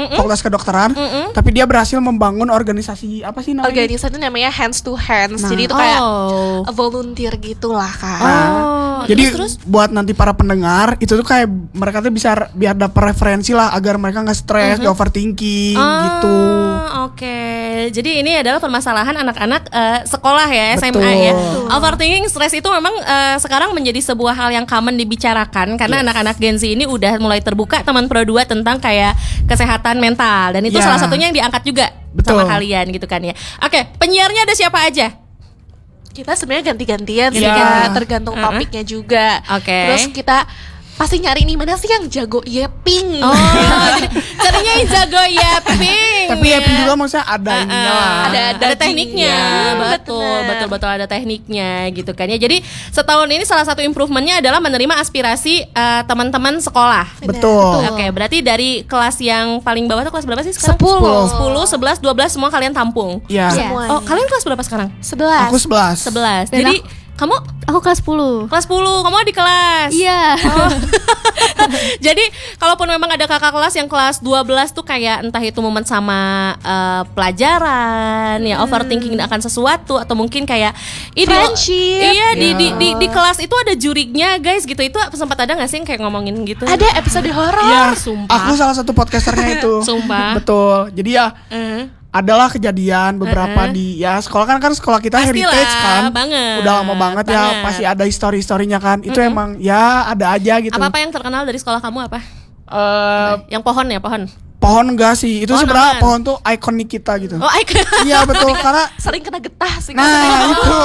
fakultas kedokteran, tapi dia berhasil membangun organisasi apa sih namanya? Organisasi namanya Hands to Hands. Jadi itu kayak volunteer gitulah Kak. Jadi terus buat nanti para pendengar itu tuh kayak mereka tuh bisa biar dapat referensi lah agar mereka nggak stres, nggak overthinking gitu. Oke. Jadi ini adalah permasalahan anak-anak sekolah ya, SMA Betul. ya. Overthinking, stres itu memang sekarang menjadi sebuah hal yang common dibicarakan karena anak-anak Gen Z ini udah mulai terbuka teman Pro 2 tentang kayak kesehatan mental, dan itu salah satunya yang diangkat juga sama kalian gitu kan ya. Oke, penyiarnya ada siapa aja? Kita sebenarnya ganti-gantian sih Kak, tergantung topiknya juga. Terus kita pasti nyari nih mana sih yang jago yapping. Jadi carinya yang jago yapping. Tapi yapping juga maksudnya ada ininya lah. Ada tekniknya. Betul ada tekniknya gitu kan ya. Jadi setahun ini salah satu improvementnya adalah menerima aspirasi teman-teman sekolah. Betul. Oke, berarti dari kelas yang paling bawah tuh kelas berapa sih sekarang? 10, 11, 12 semua kalian tampung. Iya. Oh, kalian kelas berapa sekarang? 11. Aku 11. 11. Jadi Aku kelas 10. Kelas 10, kamu di kelas? Iya. Jadi kalaupun memang ada kakak kelas yang kelas 12 tuh kayak entah itu momen sama pelajaran, ya overthinking akan sesuatu, atau mungkin kayak friendship. Iya, di kelas itu ada jurignya guys gitu. Itu sempat ada gak sih yang kayak ngomongin gitu? Ada episode horor. Iya, sumpah. aku salah satu podcasternya itu. Sumpah. Betul. Jadi ya adalah kejadian beberapa di sekolah kan sekolah kita pastilah, heritage kan banget, udah lama banget ya, pasti ada historinya kan. Itu emang ya ada aja gitu. Apa yang terkenal dari sekolah kamu apa? Yang pohon enggak sih, itu sebenarnya pohon tuh ikonik kita gitu. Oh, ikonik. Iya betul, karena sering kena getah sih. Nah itu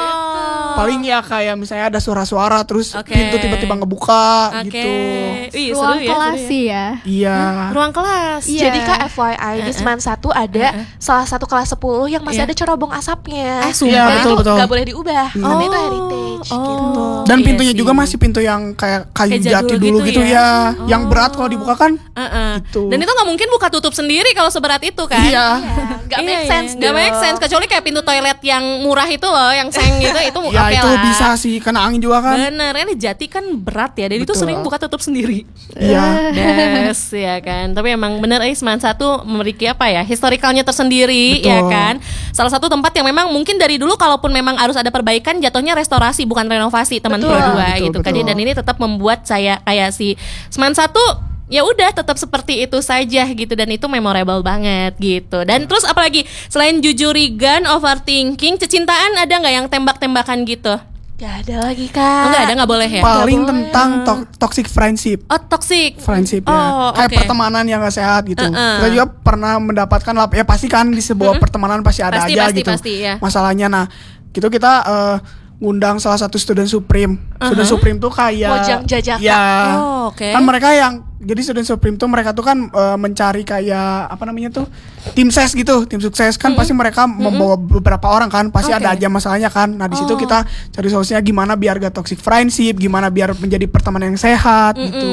paling ya kayak misalnya ada suara-suara terus pintu tiba-tiba ngebuka gitu. Ruang kelas sih ya. Iya. Ruang kelas. Jadi Kak FYI di Seman 1 ada salah satu kelas 10 yang masih ada cerobong asapnya. Iya betul. Gak boleh diubah karena itu heritage gitu. Dan pintunya juga masih pintu yang kayak kayu jati dulu gitu ya. Yang berat kalau dibuka kan. Gitu. Dan itu nggak mungkin buka tutup sendiri kalau seberat itu kan. Iya. Gak make sense. Gak make sense, kecuali kayak pintu toilet yang murah itu loh, yang seng gitu, itu ya oke itu lah. bisa sih kena angin juga kan. Bener, ini jati kan berat ya, dan itu sering buka tutup sendiri. Iya. Des ya kan. Tapi emang bener Seman 1 memiliki apa ya, historikalnya tersendiri. Betul. Ya kan. Salah satu tempat yang memang mungkin dari dulu kalaupun memang harus ada perbaikan, jatuhnya restorasi bukan renovasi teman Pro 2 gitu kan. Dan ini tetap membuat saya kayak si Seman 1 ya udah tetap seperti itu saja gitu, dan itu memorable banget gitu. Dan terus apalagi selain jujurigan, overthinking, kecintaan ada nggak yang tembak-tembakan gitu? Gak ada lagi Kak. Oh, nggak ada, nggak boleh ya? Paling tentang toxic friendship. Oh, toxic Friendship ya. Kayak pertemanan yang gak sehat gitu. Kita juga pernah mendapatkan ya pasti kan di sebuah pertemanan pasti ada aja gitu. Pasti, ya. Masalahnya nah, gitu kita ngundang salah satu student supreme. Student supreme tuh kayak Mojang Jajaka. Ya. Kan mereka yang jadi student supreme tuh mereka tuh kan mencari kayak apa namanya tuh tim ses gitu, tim sukses kan. Pasti mereka membawa beberapa orang kan, pasti ada aja masalahnya kan. Nah di situ kita cari solusinya gimana biar gak toxic friendship, gimana biar menjadi pertemanan yang sehat gitu.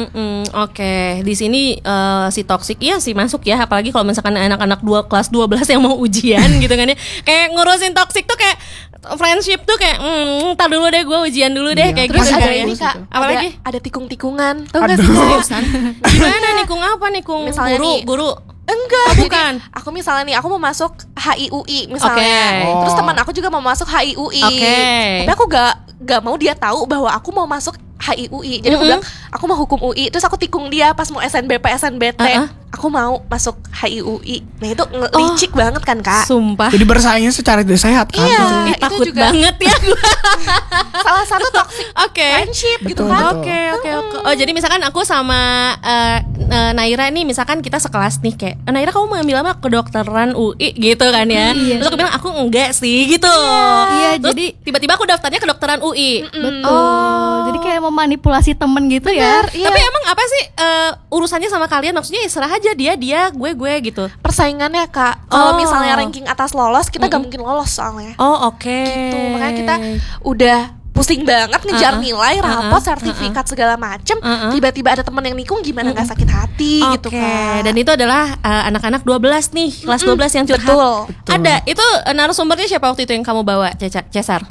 Oke, di sini si toxic iya sih masuk ya, apalagi kalau misalkan anak-anak kelas 12 yang mau ujian gitu kan ya. Kayak ngurusin toxic tuh kayak friendship tuh kayak ntar dulu deh gue ujian dulu deh kayak Terus gitu ada kan ya. ini Kak, Apalagi? ada tikung-tikungan. Tahu gak sih? Gimana nikung apa nikung? Misalnya Guru? Enggak, Oh, jadi bukan. aku misalnya nih, aku mau masuk HIUI misalnya. Terus teman aku juga mau masuk HIUI. Tapi aku gak mau dia tahu bahwa aku mau masuk HIUI. Jadi aku bilang aku mau hukum UI. Terus aku tikung dia pas mau SNBP SNBT. Aku mau masuk HIUI. Nah itu licik banget kan Kak. Sumpah. Jadi bersaingnya secara tidak sehat kan. Iya, itu Takut juga banget ya gue. salah satu toxic friendship gitu kan. Oke. Oh jadi misalkan aku sama Naira nih, misalkan kita sekelas nih kayak Naira kamu mau ambil apa, kedokteran UI gitu kan ya. Terus aku bilang aku enggak sih gitu. Iya, Terus jadi tiba-tiba aku daftarnya kedokteran UI. betul. Jadi kayak memanipulasi temen gitu ya. Tapi emang apa sih urusannya sama kalian? Maksudnya ya serah aja, dia gue gitu. Persaingannya Kak. Kalau misalnya ranking atas lolos, kita gak mungkin lolos soalnya. Oh oke. Gitu. Makanya kita udah pusing banget ngejar nilai, rapot, sertifikat segala macem. Tiba-tiba ada temen yang nikung, gimana gak sakit hati gitu kan. Dan itu adalah anak-anak 12 nih, kelas 12 yang curhat. Betul. Ada, itu narasumbernya siapa waktu itu yang kamu bawa, Cesar?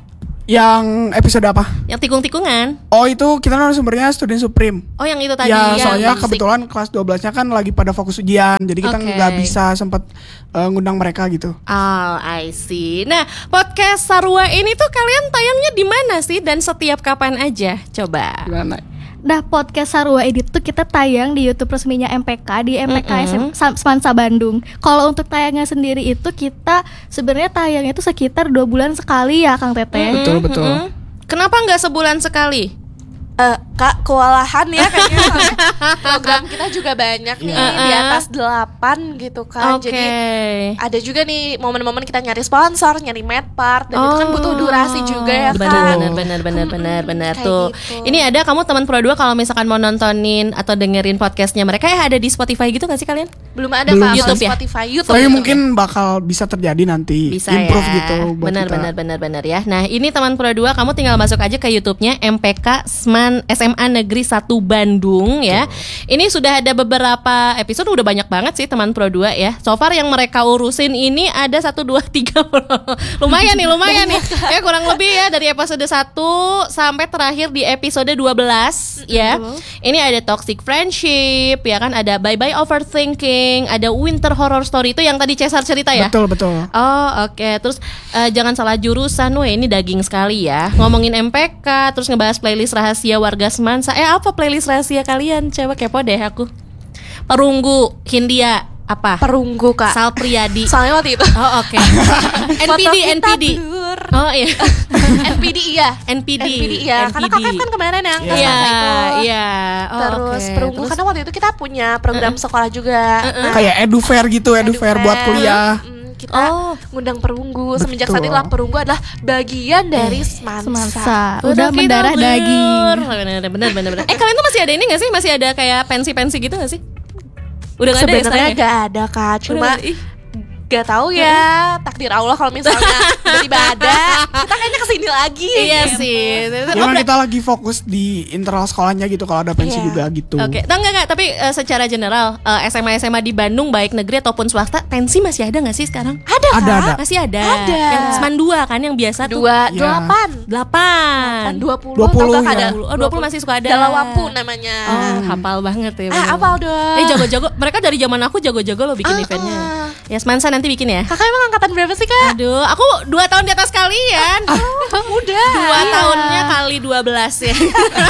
Yang episode apa? Yang tikung-tikungan. Oh itu kita narasumbernya Student Supreme. Oh yang itu tadi. Ya yang soalnya musik. kebetulan kelas 12-nya kan lagi pada fokus ujian. Jadi kita Oke. nggak bisa sempat ngundang mereka gitu. Oh, I see. Nah, podcast Sarua ini tuh kalian tayangnya di mana sih dan setiap kapan aja? Coba. Gimana? Nah, podcast Sarua Edit tuh kita tayang di YouTube resminya MPK di MPK Semansa Bandung. Kalau untuk tayangnya sendiri itu kita sebenarnya tayangnya itu sekitar 2 bulan sekali ya, Kang Teteh. Betul. Kenapa nggak sebulan sekali? Kak, kewalahan ya kayaknya. Soalnya program kita juga banyak nih, di atas 8 gitu kan. Oke. Jadi ada juga nih momen-momen kita nyari sponsor, nyari med part, dan itu kan butuh durasi juga ya kan. Benar Kayak tuh. gitu. Ini ada kamu teman Pro 2 kalau misalkan mau nontonin atau dengerin podcastnya mereka ada di Spotify gitu nggak sih kalian? Belum ada Belum Kak, YouTube di ya? Spotify, YouTube. Tapi gitu. mungkin bakal bisa terjadi nanti. Bisa Improve ya. gitu buat kita. Benar ya. Nah, ini teman Pro 2 kamu tinggal masuk aja ke YouTube-nya MPK SMA Negeri 1 Bandung ya. Ini sudah ada beberapa episode, udah banyak banget sih teman Pro 2 ya. So far yang mereka urusin ini ada 1 2 3 lumayan nih ya, kurang lebih ya dari episode 1 sampai terakhir di episode 12 ya. Ini ada Toxic Friendship ya kan, ada Bye Bye Overthinking, ada Winter Horror Story itu yang tadi Cesar cerita ya. Betul. Oh oke. Terus jangan salah jurusan, weh ini daging sekali ya. Ngomongin MPK, terus ngebahas playlist rahasia warga Semansa. Apa playlist rahasia kalian? Coba kepo deh aku. Perunggu, Hindia, apa? Perunggu Kak. Sal Priadi. Soalnya waktu itu Oh oke. NPD. Oh iya. NPD iya. NPD iya. Karena kakak kan kemarin yang tes Iya, masa itu. iya. Oh, Terus oke. perunggu Terus- karena waktu itu kita punya program sekolah juga. Nah, Kayak edufair gitu, edufair buat kuliah. Kita Oh. ngundang perunggu. Semenjak Betul. saat itulah perunggu adalah bagian dari Semansa. Semansa. Udah Udah kita mendarah blur. daging. Bener. Kalian tuh masih ada ini gak sih? Masih ada kayak pensi-pensi gitu gak sih? Udah gak ada ya Sebenarnya sekarang ya? gak ada Kak, cuma Udah, ih. gak tahu ya takdir Allah kalau misalnya tiba-tiba ada, kita kayaknya kesini lagi. Iya gitu. sih. Emang kita lagi fokus di internal sekolahnya gitu kalau ada pensi Iya. juga gitu. Oke, enggak, tapi secara general SMA di Bandung baik negeri ataupun swasta, pensi masih ada nggak sih sekarang? Ada Kak? Ada. Masih ada. Ada. Yang Seman 2 kan yang biasa tuh. 2, Iya. 8. 20, 20 atau ya. ada 20 masih suka ada. Dalam Wampu namanya. Oh, hafal banget ya. bener. Hafal dong. Jago-jago. Mereka dari zaman aku jago-jago loh bikin eventnya. Ya Semansa nanti bikin ya. Kakak emang angkatan berapa sih Kak? Aduh, aku 2 tahun di atas kalian. Udah. 2 tahunnya kali 12 ya.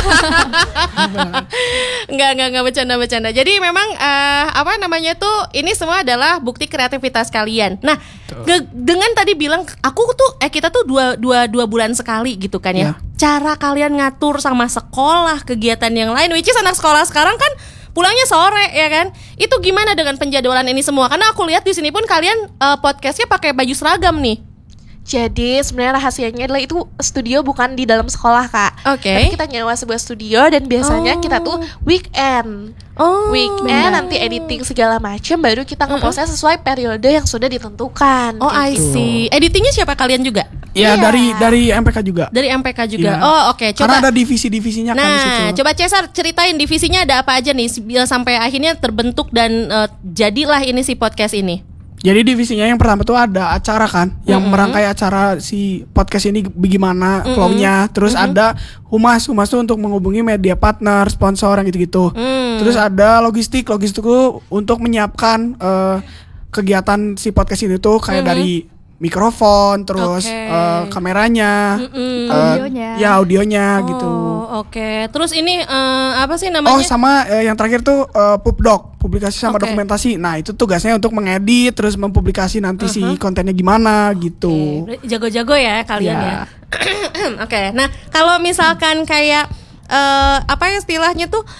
Enggak bercanda. Jadi memang apa namanya tuh, ini semua adalah bukti kreativitas kalian. Nah, dengan tadi bilang aku tuh kita tuh dua bulan sekali gitu kan ya. Ya. Cara kalian ngatur sama sekolah, kegiatan yang lain, which is anak sekolah sekarang kan pulangnya sore ya kan. Itu gimana dengan penjadwalan ini semua? Karena aku lihat di sini pun kalian podcastnya pakai baju seragam nih. Jadi sebenarnya rahasianya adalah itu studio bukan di dalam sekolah Kak. Oke. Tapi kita nyewa sebuah studio dan biasanya kita tuh weekend. Oh, Weekend nanti editing segala macam baru kita ngeproses sesuai periode yang sudah ditentukan. Oh, I see. Editingnya siapa kalian juga? Ya Iya. dari MPK juga. Dari MPK juga. Iya. Oh, oke. Karena Coba. ada divisi-divisinya kan di situ. Nah, coba Cesar ceritain divisinya ada apa aja nih sampai akhirnya terbentuk dan jadilah ini si podcast ini. Jadi divisinya yang pertama tuh ada acara kan, yang merangkai acara si podcast ini bagaimana flow-nya. Terus ada humas tuh untuk menghubungi media partner, sponsor yang gitu-gitu. Terus ada logistik tuh untuk menyiapkan kegiatan si podcast ini tuh kayak dari mikrofon, terus Oke. kameranya, Audionya. ya audionya gitu. Oh, oke. Terus ini apa sih namanya? Oh sama yang terakhir tuh pubdoc, publikasi sama Oke. dokumentasi. Nah itu tugasnya untuk mengedit terus mempublikasi nanti si kontennya gimana gitu. Oke, jago-jago ya kalian Ya. ya. Oke. Nah, kalau misalkan kayak apa ya istilahnya tuh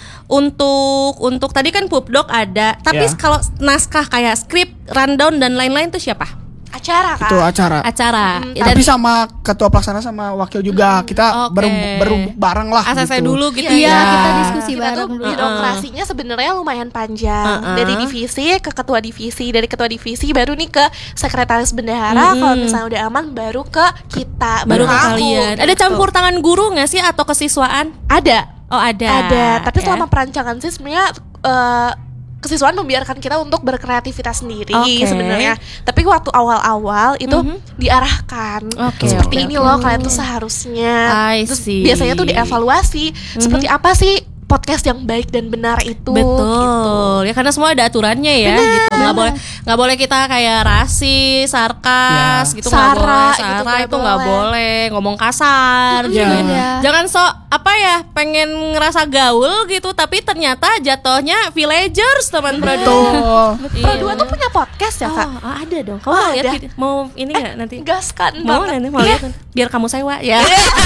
untuk tadi kan pubdoc ada, tapi Ya. kalau naskah kayak skrip, rundown dan lain-lain tuh siapa? Acara Kak. Itu acara. Acara. Tapi sama ketua pelaksana sama wakil juga kita Oke. berembuk bareng lah. ACC gitu. dulu gitu Iya, ya. kita diskusi Kita tuh bareng dulu. birokrasinya sebenarnya lumayan panjang. Dari divisi ke ketua divisi, dari ketua divisi baru nih ke sekretaris bendahara. Kalau misalnya udah aman baru ke kita, Baru ke aku, kalian. gitu. Ada campur tangan guru nggak sih atau kesiswaan? Ada. Oh ada. Ada, tapi Oke. selama perancangan sih sebenarnya kesiswaan membiarkan kita untuk berkreativitas sendiri sebenarnya. Tapi waktu awal-awal itu diarahkan seperti ini loh, kalian tuh seharusnya. Terus biasanya tuh dievaluasi seperti apa sih podcast yang baik dan benar itu. Betul. Gitu. Ya karena semua ada aturannya ya. Gitu. Nggak boleh kita kayak rasis, sarkas, gitu nggak boleh. Sara itu nggak boleh ngomong kasar. Gitu. Jangan pengen ngerasa gaul gitu, tapi ternyata jatuhnya villagers teman Pro 2. Pro 2 tuh punya podcast ya Kak? Ada dong. Kamu mau lihat? Mau ini nggak nanti? Gaskan mau banget. Mau lihat? Biar kamu sewa ya.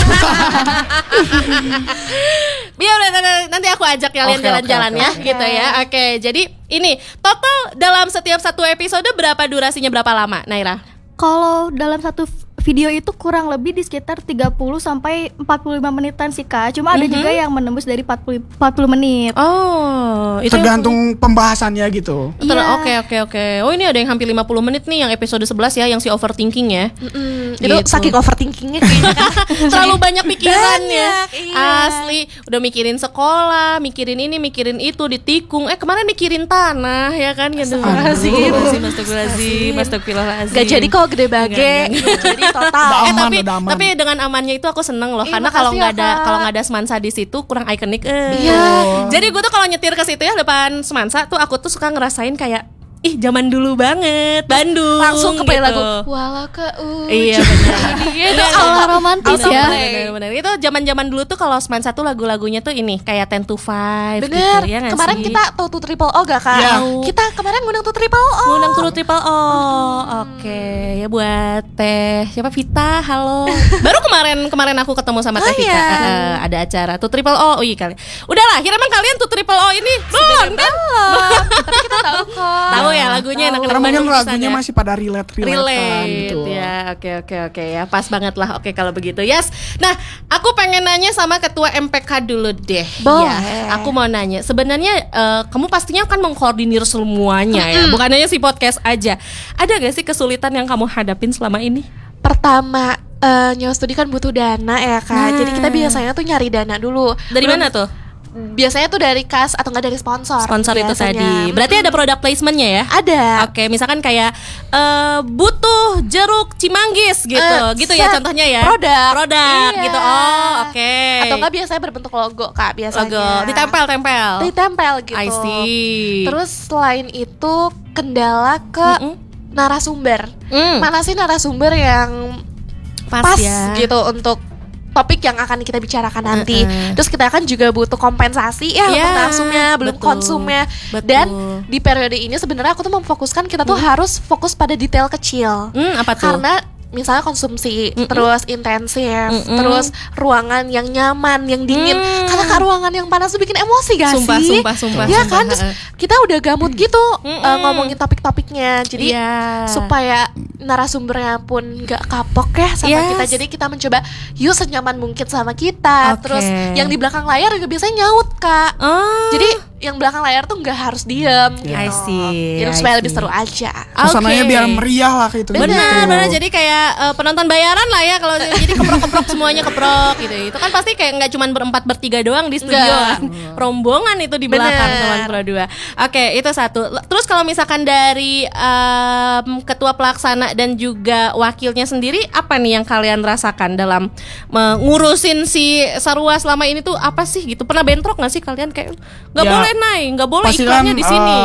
Biar nanti aku ajak kalian jalan-jalan ya gitu ya. Oke, jadi ini total dalam setiap satu episode berapa durasinya, berapa lama, Naira? Kalau dalam satu video itu kurang lebih di sekitar 30 sampai 45 menitan sih Kak. Cuma ada juga yang menembus dari 40 menit. Oh, itu tergantung pembahasannya gitu. Oke. Oh, ini ada yang hampir 50 menit nih yang episode 11 ya, yang si overthinking ya. Itu saking overthinkingnya kayaknya kan. Terlalu banyak pikiran ya. Iya. Asli, udah mikirin sekolah, mikirin ini, mikirin itu, ditikung. Kemarin mikirin tanah ya kan gitu. Astagfirullahaladzim. Gak jadi kok gede bage. Jadi total. Tapi dengan amannya itu aku seneng loh, karena kalau nggak ada Semansa di situ kurang ikonik. Jadi gue tuh kalau nyetir ke situ ya depan Semansa tuh aku tuh suka ngerasain kayak zaman dulu banget Bandung. Langsung ke gitu. lagu Walau ke Iya benar. Itu ala romantis ya. Benar. Itu zaman-zaman dulu tuh kalau Semansa tuh lagu-lagunya tuh ini kayak 10 to 5 bener. gitu ya. Kemarin sih? kita tuh Triple O gak Kak? Kita kemarin ngundang tuh Triple O. Ngundang tuh Triple O. Oke, ya buat siapa Vita, halo. Baru kemarin aku ketemu sama Teh Vita. Ada acara tuh Triple O. Oh iya kali. Udahlah, emang kalian tuh Triple O ini belum kan? Tapi kita tahu kok. Tahu ya lagunya karena mungkin lagunya masih pada relate gitu. Ya, oke ya, pas banget lah. Oke kalau begitu, yes. Nah, aku pengen nanya sama ketua MPK dulu deh. Ya, aku mau nanya. Sebenarnya kamu pastinya kan mengkoordinir semuanya ya, bukan hanya si podcast aja. Ada gak sih kesulitan yang kamu hadapin selama ini? Pertama, nyawa studi kan butuh dana ya Kak. Jadi kita biasanya tuh nyari dana dulu. Dari mana tuh? Biasanya tuh dari kas atau nggak dari sponsor. Sponsor biasanya. Itu tadi. Berarti ada product placementnya ya? Ada. Oke, misalkan kayak butuh jeruk Cimanggis gitu ya contohnya ya. Produk gitu. Oh, oke. Atau nggak biasanya berbentuk logo Kak biasanya. Logo ditempel gitu. I see. Terus selain itu kendala ke narasumber. Mana sih narasumber yang pas ya gitu untuk topik yang akan kita bicarakan nanti. Terus kita kan juga butuh kompensasi ya untuk narsumnya, belum konsumnya. Dan di periode ini sebenarnya aku tuh memfokuskan kita tuh harus fokus pada detail kecil. Apa tuh? Karena misalnya konsumsi, terus intensif, terus ruangan yang nyaman, yang dingin. Karena Kak ruangan yang panas tuh bikin emosi gak sih? Sumpah. Ya kan, terus kita udah gamut gitu ngomongin topik-topiknya. Jadi supaya narasumbernya pun gak kapok ya sama kita. Jadi kita mencoba yuk senyaman mungkin sama kita. Terus yang di belakang layar juga biasanya nyaut Kak. Jadi yang belakang layar tuh nggak harus diem gitu. I see. Jadi supaya lebih seru aja. Suasananya biar meriah lah gitu. Benar. Jadi kayak penonton bayaran lah ya kalau jadi keprok-keprok semuanya keprok gitu. Itu kan pasti kayak nggak cuma berempat bertiga doang di studio kan. Rombongan itu di belakang teman Pro 2. Oke, itu satu. Terus kalau misalkan dari ketua pelaksana dan juga wakilnya sendiri, apa nih yang kalian rasakan dalam ngurusin si Sarua selama ini tuh apa sih gitu? Pernah bentrok nggak sih kalian kayak nggak boleh naik, nggak boleh iklannya di sini?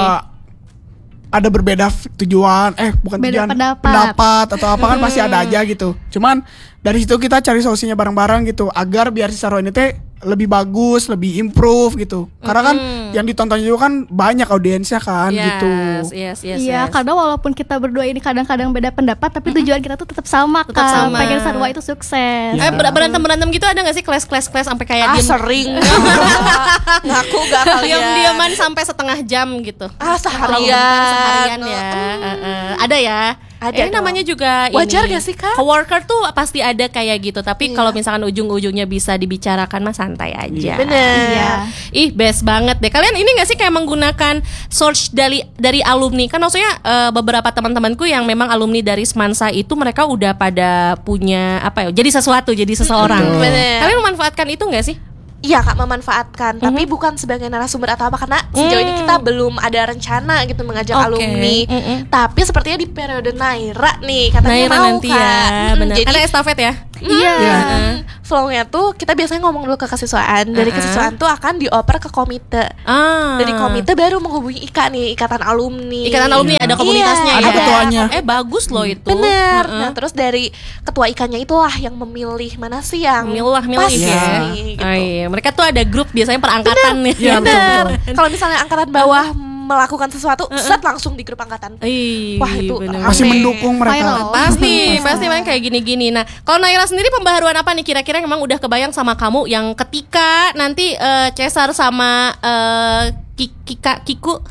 Ada berbeda tujuan, bukan beda tujuan, pendapat atau apa kan pasti ada aja gitu. Cuman dari situ kita cari solusinya bareng-bareng gitu agar biar si Sarua ini teh lebih bagus, lebih improve gitu. Karena kan yang ditonton juga kan banyak audiensnya kan gitu. Iya, karena walaupun kita berdua ini kadang-kadang beda pendapat, tapi tujuan kita tuh tetap sama kan. Pengen Sarua itu sukses. Berantem gitu ada nggak sih clash sampai kayak sering. Ngaku gak kalian. Diam-diaman sampai setengah jam gitu. Seharian ya. Ada ya. Ini namanya juga wajar ini. Gak sih Kak? Coworker tuh pasti ada kayak gitu. Tapi kalau misalkan ujung-ujungnya bisa dibicarakan mah santai aja. Bener. Ih best banget deh. Kalian ini gak sih kayak menggunakan source dari alumni? Kan maksudnya beberapa teman-temanku yang memang alumni dari Semansa itu mereka udah pada punya apa ya? Jadi sesuatu, jadi seseorang. Bener. Kalian memanfaatkan itu gak sih? Iya Kak, memanfaatkan, tapi bukan sebagai narasumber atau apa, karena sejauh ini kita belum ada rencana gitu mengajak alumni. Tapi sepertinya di periode Naira nih katanya Naira mau nanti Kak. ya, benar. Jadi Karena estafet ya. Iya. Flow-nya tuh kita biasanya ngomong dulu ke kesiswaan. Dari kesiswaan tuh akan dioper ke komite. Dari komite baru menghubungi IKA nih, Ikatan Alumni. Ikatan alumni ada komunitasnya Ada ya. ketuanya. Bagus loh itu. Bener. Nah terus dari ketua IKA-nya itulah yang memilih mana sih yang Milih pas ya. nih, gitu. Oh, iya. Mereka tuh ada grup biasanya per angkatan nih. Iya, Bener. betul. Kalau misalnya angkatan bawah melakukan sesuatu, set langsung di grup angkatan. Wah itu bener. Masih rame. mendukung mereka. Viral. Pasti main kayak gini-gini. Nah, kalau Naira sendiri pembaharuan apa nih kira-kira yang emang udah kebayang sama kamu yang ketika nanti Cesar sama Kiku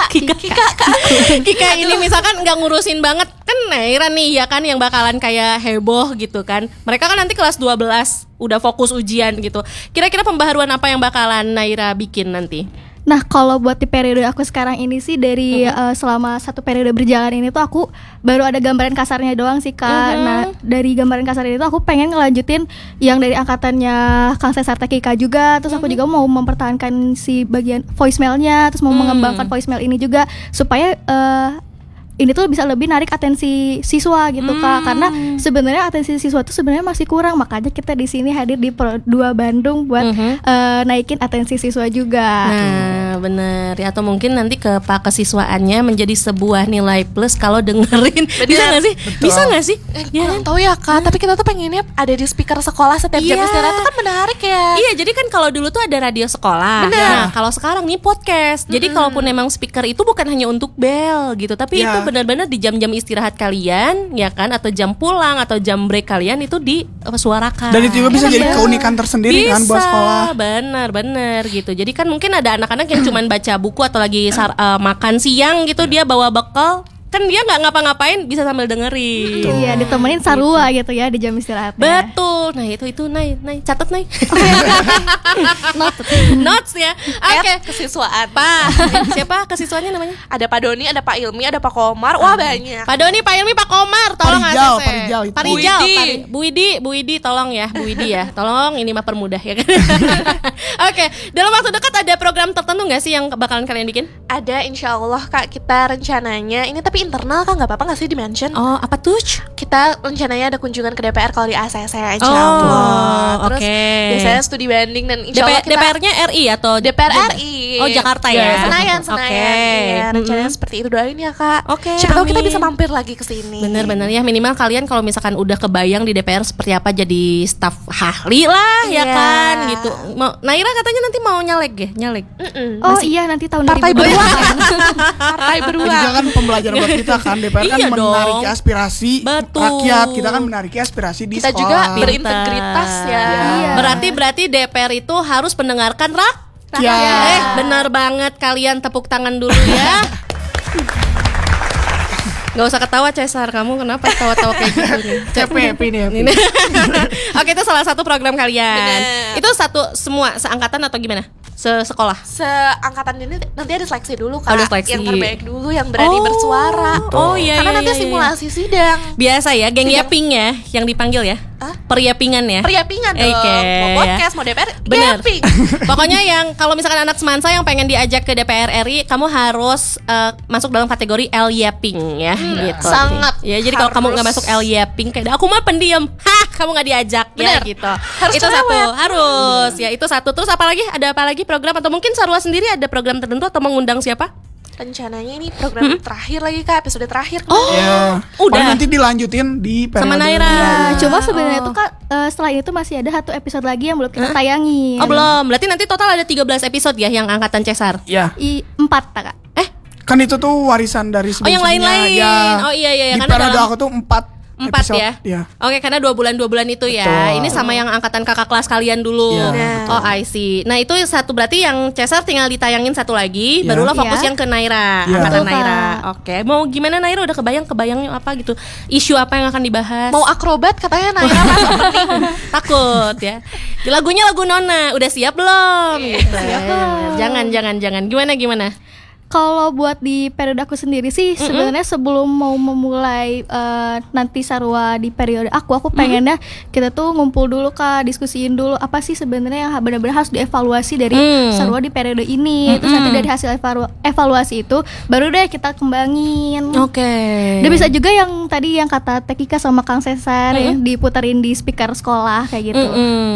Kika ini misalkan nggak ngurusin banget kan Naira nih ya kan yang bakalan kayak heboh gitu kan. Mereka kan nanti kelas 12 udah fokus ujian gitu. Kira-kira pembaharuan apa yang bakalan Naira bikin nanti? Nah, kalau buat di periode aku sekarang ini sih dari selama satu periode berjalan ini tuh aku baru ada gambaran kasarnya doang sih Kak. Nah, dari gambaran kasar itu aku pengen ngelanjutin yang dari angkatannya Kang Cesar Tekika juga. Terus aku juga mau mempertahankan si bagian voicemailnya, terus mau mengembangkan voicemail ini juga supaya ini tuh bisa lebih narik atensi siswa gitu Kak, karena sebenarnya atensi siswa tuh sebenarnya masih kurang, makanya kita di sini hadir di Pro 2 Bandung buat naikin atensi siswa juga. Nah, bener ya, atau mungkin nanti ke kesiswaannya menjadi sebuah nilai plus kalau dengerin. Bisa nggak sih? Bisa nggak sih? Kurang tahu ya Kak, tapi kita tuh pengennya ada di speaker sekolah setiap jam istirahat, itu kan menarik ya. Iya, jadi kan kalau dulu tuh ada radio sekolah. Bener. Nah, kalau sekarang nih podcast. Jadi kalaupun emang speaker itu bukan hanya untuk bel gitu, tapi itu benar-benar di jam-jam istirahat kalian ya kan, atau jam pulang atau jam break kalian itu disuarakan. Dan itu juga bisa jadi keunikan tersendiri kan buat sekolah. Bener gitu. Jadi kan mungkin ada anak-anak yang cuman baca buku atau lagi makan siang gitu, dia bawa bekal, kan dia nggak ngapa-ngapain bisa sambil dengerin. Iya, ditemenin sarua gitu ya di jam istirahatnya. Betul. Nah itu Nay catat Nay. Notes ya. Oke. Kesiswaan. Siapa kesiswanya namanya? Ada Pak Doni, ada Pak Ilmi, ada Pak Komar. Wah banyak. Pak Doni, Pak Ilmi, Pak Komar, tolong Parijal itu. Parijal, Bu Widi, tolong ya, Bu Widi ya, tolong ini mah permudah ya kan. Oke, dalam waktu dekat ada program tertentu nggak sih yang bakalan kalian bikin? Ada, insya Allah Kak, kita rencananya ini tapi internal Kak, nggak apa-apa nggak sih di-mention? Oh, apa tuh? Kita rencananya ada kunjungan ke DPR kalau di ACC, insya Allah. Terus biasanya studi banding dan insya Allah kita DPR-nya RI atau DPR RI. Oh, Jakarta ya. Senayan. Iya, rencananya seperti itu, doain ya Kak. Siapa tahu kita bisa mampir lagi ke sini. Bener ya, minimal kalian kalau misalkan udah kebayang di DPR seperti apa jadi staf ahli lah ya kan gitu. Naira katanya nanti mau nyalek. Oh iya, nanti tahun Partai 2020. Partai Itu beruang. juga kan pembelajaran buat kita kan. DPR kan Iya menarik dong. aspirasi rakyat. Kita kan menarik aspirasi di Kita sekolah. juga berintegritas ya. Iya. Berarti DPR itu harus mendengarkan Ya. benar banget, kalian tepuk tangan dulu ya. Gak usah ketawa Cesar, kamu kenapa ketawa-tawa kayak gitu nih? CPP nih. Oke, itu salah satu program kalian. Bener. Itu satu semua seangkatan atau gimana? Sekolah? Seangkatan ini nanti ada seleksi dulu Kak. Ada seleksi. Yang terbaik dulu, yang berani bersuara. Iya. Karena nanti simulasi sidang. Biasa ya, geng Yaping ya yang dipanggil ya. Peryapingan ya. Periapingan dong. Mau podcast, mau DPR, Bener. Yaping. Pokoknya yang kalau misalkan anak semansa yang pengen diajak ke DPR RI, kamu harus masuk dalam kategori L Yaping ya, gitu. Sangat Ya, jadi kalau kamu nggak masuk L Yaping, kayak aku mah pendiam, kamu nggak diajak ya Bener. gitu. Harus itu satu, cerewet. harus ya itu satu. Terus apalagi ada apa lagi program atau mungkin Sarwa sendiri ada program tertentu atau mengundang siapa? Rencananya ini program terakhir lagi Kak, episode terakhir. Ya. Udah. Paling nanti dilanjutin di periode. Sama Naira. Nah, cuma sebenarnya tuh Kak, setelah itu masih ada satu episode lagi yang belum kita tayangin. Oh belum, berarti nanti total ada 13 episode ya yang angkatan Cesar. Ya. 4 Kak. Kan itu tuh warisan dari Oh yang sebelumnya. lain-lain. Ya. Oh iya Di karena periode dalam aku tuh 4 episode, ya? Oke, karena 2 bulan itu ya. Betul. Ini sama yang angkatan kakak kelas kalian dulu. Iya, Oh, I see. Nah, itu satu berarti yang Cesar tinggal ditayangin satu lagi, Iya. barulah fokus Iya. yang ke Naira, Iya. angkatan Betul, Naira. Kak. Oke, mau gimana Naira udah kebayangnya apa gitu? Isu apa yang akan dibahas? Mau akrobat katanya Naira masuk nih. Takut ya. Lagunya lagu Nona, udah siap belum? Gitu. siap belum. Jangan. Gimana? Kalau buat di periode aku sendiri sih sebenarnya sebelum mau memulai nanti Sarua di periode aku pengennya kita tuh ngumpul dulu Kak, diskusiin dulu apa sih sebenarnya yang benar-benar harus dievaluasi dari Sarua di periode ini. Terus nanti dari hasil evaluasi itu baru deh kita kembangin. Dan bisa juga yang tadi yang kata Tekika sama Kang Cesar yang diputerin di speaker sekolah kayak gitu.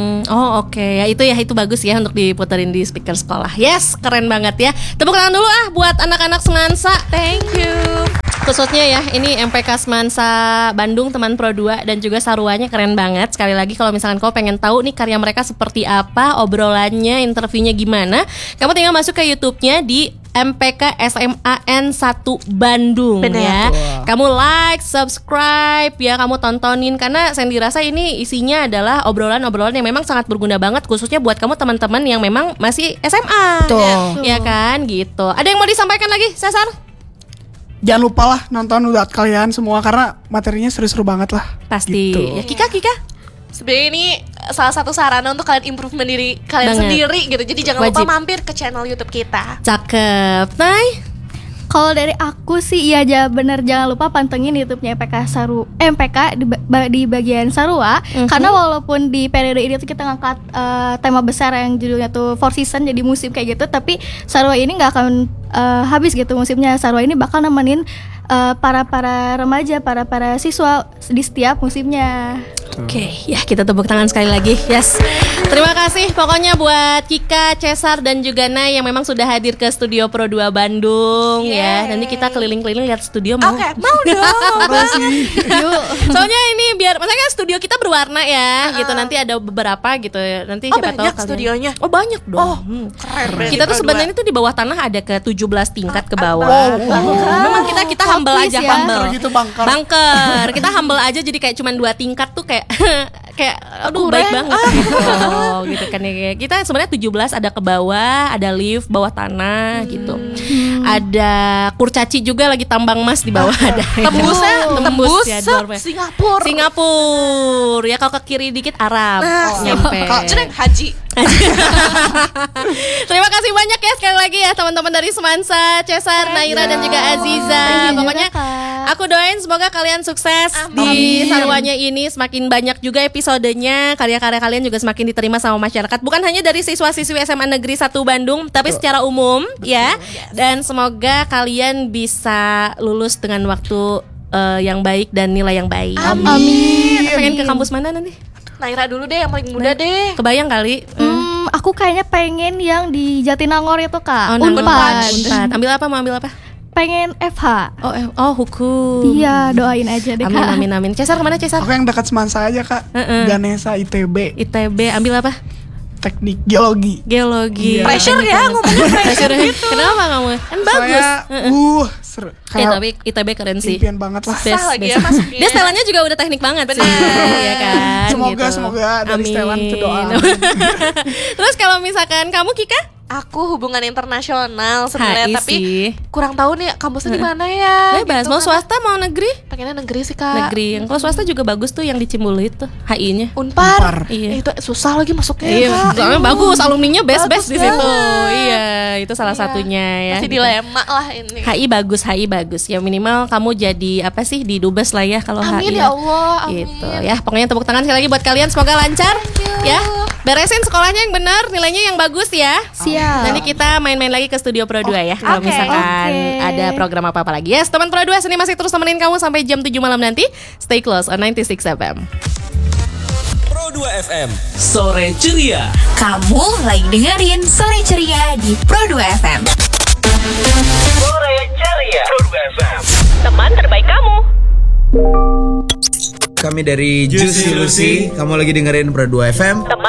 Ya itu bagus ya untuk diputerin di speaker sekolah. Yes, keren banget ya. Tepuk tangan dulu buat anak-anak Semansa. Thank you. Khususnya ya, ini MPK Semansa Bandung teman Pro 2 dan juga Saruanya keren banget. Sekali lagi kalau misalkan kau pengen tahu nih karya mereka seperti apa, obrolannya, interviewnya gimana, kamu tinggal masuk ke YouTube-nya di MPK SMAN 1 Bandung. Bener. Ya. Kamu like, subscribe ya, kamu tontonin karena Sandy rasa ini isinya adalah obrolan-obrolan yang memang sangat berguna banget khususnya buat kamu teman-teman yang memang masih SMA. Ya kan gitu. Ada yang mau disampaikan lagi, Cesar? Jangan lupa lah nonton buat kalian semua karena materinya seru-seru banget lah. Pasti. Gitu. Ya, Kika. Sebenarnya ini salah satu sarana untuk kalian improvement diri kalian sendiri gitu. Jadi jangan lupa mampir ke channel YouTube kita. Cakep. Nay? Kalau dari aku sih iya bener jangan lupa pantengin YouTube-nya MPK di bagian Sarua karena walaupun di periode ini tuh kita ngangkat tema besar yang judulnya tuh 4 season jadi musim kayak gitu, tapi Sarua ini nggak akan habis gitu musimnya. Sarua ini bakal nemenin para remaja, para siswa di setiap musimnya. Oke, ya kita tepuk tangan sekali lagi. Yes. Terima kasih pokoknya buat Kika, Cesar dan juga Nay yang memang sudah hadir ke studio Pro 2 Bandung ya. Nanti kita keliling-keliling lihat studio mau. Oke, mau dong. Yuk. Soalnya ini biar maksudnya studio kita berwarna ya, gitu. Nanti ada beberapa gitu. Nanti siapa tahu banyak studionya. Oh, banyak dong. Keren. Kita tuh sebenarnya tuh di bawah tanah ada ke 17 tingkat ke bawah. Memang kita humble aja, humble. Gitu, Bunker. Kita humble aja jadi kayak cuman 2 tingkat tuh kayak aduh baik banget gitu kan ya. Kita sebenarnya 17 ada ke bawah, ada lift bawah tanah gitu. Ada kurcaci juga lagi tambang emas di bawah ada. Tembus ya Singapura. Ya kalau ke kiri dikit Arab nyampe. Haji. Terima kasih banyak ya sekali lagi ya teman-teman dari Semansa, Cesar, Naira dan juga Aziza. Pokoknya aku doain semoga kalian sukses di Saruanya ini, semakin banyak juga episodenya, karya-karya kalian juga semakin diterima sama masyarakat. Bukan hanya dari siswa-siswi SMA Negeri 1 Bandung, tapi secara umum ya. Dan semoga kalian bisa lulus dengan waktu yang baik dan nilai yang baik. Amin. Pengen ke kampus mana nanti? Naira dulu deh yang paling muda deh. Kebayang kali? Aku kayaknya pengen yang di Jatinangor itu Kak. Unpad. Ambil apa? Pengen FH. Hukum. Iya, doain aja deh Kak. Amin. Cesar kemana Cesar? Aku yang dekat Semansa aja Kak. Ganesha ITB. Ambil apa? Teknik geologi. Pressure ya ngomongin pressure gitu. Kenapa kamu? Kan bagus. Seru. Tapi ITB keren sih. Impian banget lah. Susah lagi ya masuknya. Dia setelannya juga udah teknik banget sih. Iya kan. Semoga dari setelan itu doa. Terus kalau misalkan kamu Kika? Aku hubungan internasional sebenarnya, tapi kurang tahu nih kampusnya di mana ya. Bebas, gitu mau kan. swasta mau negeri? Pengennya negeri sih Kak. Negeri. Yang kalau swasta juga bagus tuh yang di Cimbuluit tuh, HI-nya. Unpar. Iya. Itu susah lagi masuknya. Iya, Kak. soalnya bagus, alumninya best Bagus di situ. banget. Iya, itu salah satunya ya. Masih dilema lah ini. HI bagus. Ya minimal kamu jadi apa sih di Dubes lah ya kalau HI. Amin ya Allah. Amin. Gitu ya. Pokoknya tepuk tangan sekali lagi buat kalian, semoga lancar ya. Beresin sekolahnya yang benar, nilainya yang bagus ya. Siap. Nanti kita main-main lagi ke studio Pro 2 ya. Kalau misalkan ada program apa-apa lagi. Yes, teman Pro 2 sini masih terus temenin kamu sampai jam 7 malam nanti. Stay close on 96 FM. Pro 2 FM, sore ceria. Kamu lagi dengerin Sore Ceria di Pro 2 FM. Sore ceria. Pro 2 FM. Teman terbaik kamu. Kami dari Juicy Lucy, kamu lagi dengerin Pro 2 FM.